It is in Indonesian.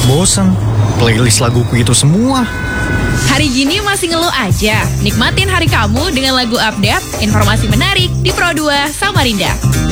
bosan. Playlist laguku itu semua. Hari gini masih ngeluh aja? Nikmatin hari kamu dengan lagu update, informasi menarik di Pro 2 Samarinda.